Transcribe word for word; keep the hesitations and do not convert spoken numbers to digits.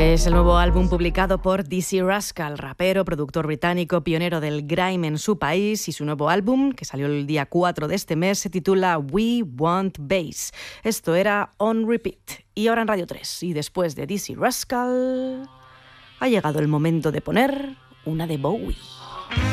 Es el nuevo álbum publicado por D C Rascal, rapero, productor británico, pionero del grime en su país, y su nuevo álbum, que salió el día cuatro de este mes, se titula We Want Bass. Esto era On Repeat. Y ahora en Radio tres, y después de D C Rascal, ha llegado el momento de poner una de Bowie.